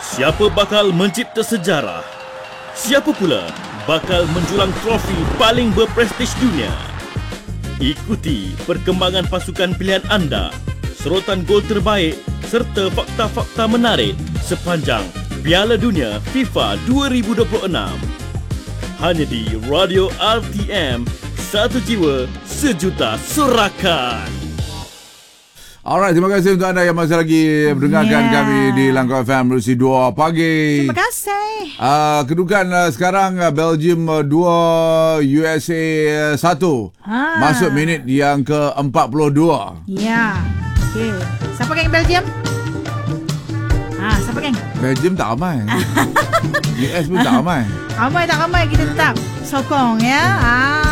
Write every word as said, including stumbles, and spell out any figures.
Siapa bakal mencipta sejarah? Siapa pula bakal menjulang trofi paling berprestij dunia? Ikuti perkembangan pasukan pilihan anda, serotan gol terbaik serta fakta-fakta menarik sepanjang Piala Dunia FIFA dua ribu dua puluh enam. Hanya di Radio R T M, satu jiwa, sejuta sorakan. Alright, terima kasih untuk anda yang masih lagi mendengarkan yeah. kami di Langkah F M Merusi dua pagi. Terima kasih. Uh, kedudukan uh, sekarang uh, Belgium uh, dua, U S A uh, satu. Ha. Masuk minit yang ke empat puluh dua. Ya. Okey. Siapa geng Belgium? Ha, siapa geng? Belgium tak ramai. U S pun tak ramai. Ramai tak ramai kita tetap sokong ya. Ah.